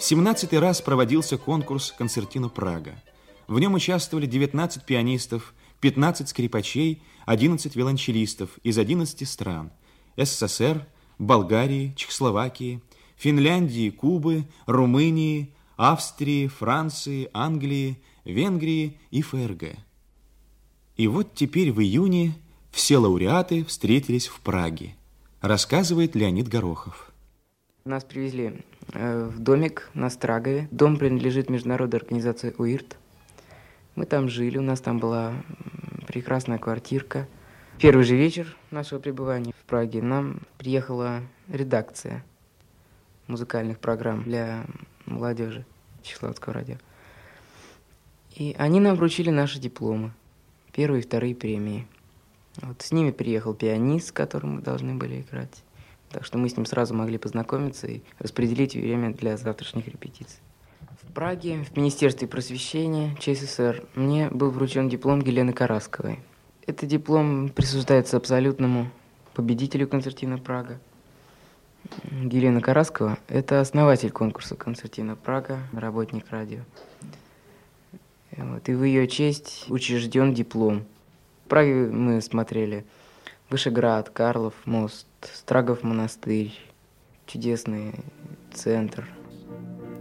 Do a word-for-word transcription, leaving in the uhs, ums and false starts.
семнадцатый раз проводился конкурс «Концертино Прага». В нем участвовали девятнадцать пианистов, пятнадцать скрипачей, одиннадцать виолончелистов из одиннадцати стран: СССР, Болгарии, Чехословакии, Финляндии, Кубы, Румынии, Австрии, Франции, Англии, Венгрии и ФРГ. И вот теперь в июне все лауреаты встретились в Праге, рассказывает Леонид Горохов. Нас привезли в домик на Страгове. Дом принадлежит международной организации УИРТ. Мы там жили, у нас там была прекрасная квартирка. Первый же вечер нашего пребывания в Праге нам приехала редакция музыкальных программ для молодежи Чехословацкого радио. И они нам вручили наши дипломы, первые и вторые премии. Вот с ними приехал пианист, с которым мы должны были играть. Так что мы с ним сразу могли познакомиться и распределить время для завтрашних репетиций. В Праге, в Министерстве просвещения ЧССР, мне был вручен диплом Елены Карасковой. Этот диплом присуждается абсолютному победителю концертино Прага. Елена Караскова – это основатель конкурса концертино Прага, работник радио. Вот, и в ее честь учрежден диплом. В Праге мы смотрели Вышеград, Карлов мост, Страгов монастырь, чудесный центр.